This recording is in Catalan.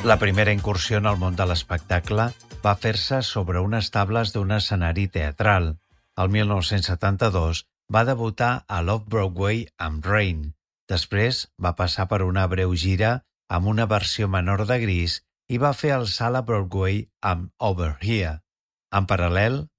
La primera incursió en el món de l'espectacle va fer-se sobre unes tables d'un escenari teatral. El 1972 va debutar a l'Off-Broadway amb Rain. Després va passar per una breu gira amb una versió menor de Grease i va fer el salt a Broadway amb Over Here. En paral·lel,